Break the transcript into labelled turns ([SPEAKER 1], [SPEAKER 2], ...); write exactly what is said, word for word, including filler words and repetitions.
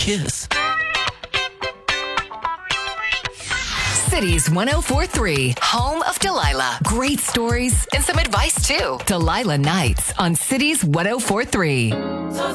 [SPEAKER 1] kiss.
[SPEAKER 2] Cities one oh four three, home of Delilah. Great stories and some advice too. Delilah Nights on Cities one oh four three.